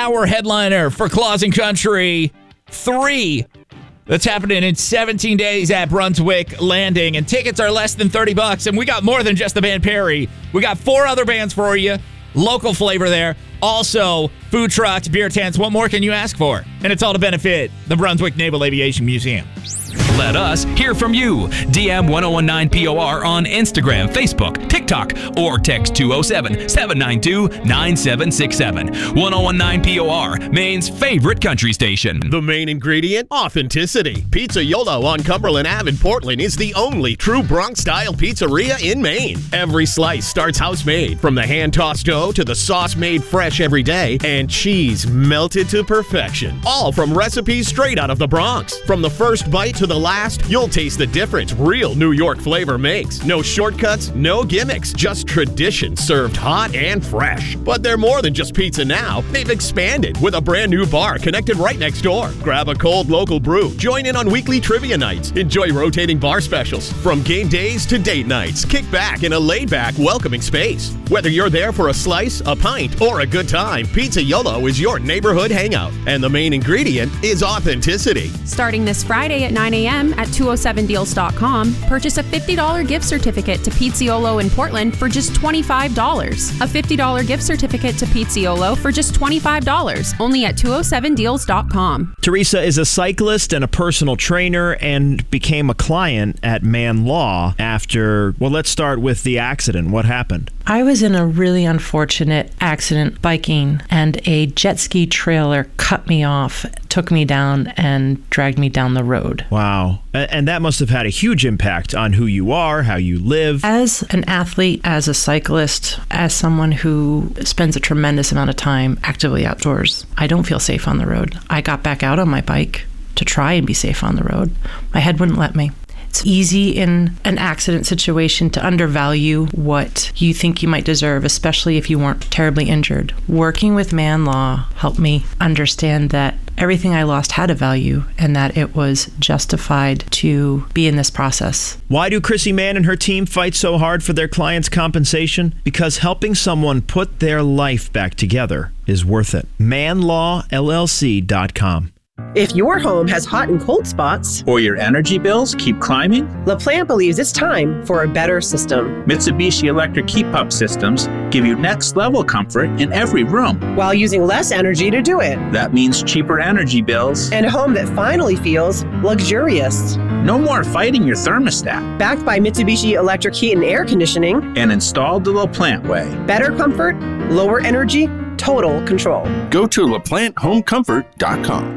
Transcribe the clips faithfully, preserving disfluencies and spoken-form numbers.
hour headliner for Claus and Country three. That's happening in seventeen days at Brunswick Landing. And tickets are less than thirty bucks. And we got more than just the band Perry. We got four other bands for you. Local flavor there. Also, food trucks, beer tents. What more can you ask for? And it's all to benefit the Brunswick Naval Aviation Museum. Let us hear from you. D M one oh one nine P O R on Instagram, Facebook, TikTok, or text two oh seven, seven nine two, nine seven six seven. one oh one nine P O R, Maine's favorite country station. The main ingredient? Authenticity. Pizza Yolo on Cumberland Avenue in Portland is the only true Bronx-style pizzeria in Maine. Every slice starts house-made, from the hand-tossed dough to the sauce made fresh every day, and cheese melted to perfection. All from recipes straight out of the Bronx. From the first bite to the last, you'll taste the difference real New York flavor makes. No shortcuts, no gimmicks, just tradition served hot and fresh. But they're more than just pizza now. They've expanded with a brand new bar connected right next door. Grab a cold local brew, join in on weekly trivia nights, enjoy rotating bar specials. From game days to date nights, kick back in a laid-back, welcoming space. Whether you're there for a slice, a pint, or a good time, Pizza Yolo is your neighborhood hangout. And the main ingredient is authenticity. Starting this Friday at nine a.m. at two oh seven deals dot com, purchase a fifty dollars gift certificate to Pizziolo in Portland for just twenty-five dollars. A fifty dollars gift certificate to Pizziolo for just twenty-five dollars, only at two oh seven deals dot com. Teresa is a cyclist and a personal trainer and became a client at Man Law after, well, let's start with the accident. What happened? I was in a really unfortunate accident biking, and a jet ski trailer cut me off, took me down, and dragged me down the road. Wow. And that must have had a huge impact on who you are, how you live. As an athlete, as a cyclist, as someone who spends a tremendous amount of time actively outdoors, I don't feel safe on the road. I got back out on my bike to try and be safe on the road. My head wouldn't let me. It's easy in an accident situation to undervalue what you think you might deserve, especially if you weren't terribly injured. Working with Man Law helped me understand that everything I lost had a value and that it was justified to be in this process. Why do Chrissy Mann and her team fight so hard for their clients' compensation? Because helping someone put their life back together is worth it. man law L L C dot com. If your home has hot and cold spots, or your energy bills keep climbing, LaPlante believes it's time for a better system. Mitsubishi Electric Heat Pump Systems give you next level comfort in every room, while using less energy to do it. That means cheaper energy bills and a home that finally feels luxurious. No more fighting your thermostat. Backed by Mitsubishi Electric Heat and Air Conditioning, and installed the LaPlante way. Better comfort, lower energy, total control. Go to La Plante Home Comfort dot com.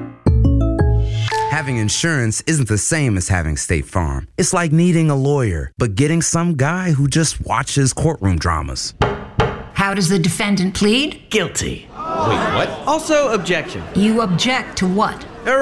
Having insurance isn't the same as having State Farm. It's like needing a lawyer, but getting some guy who just watches courtroom dramas. How does the defendant plead? Guilty. Wait, what? Also, objection. You object to what?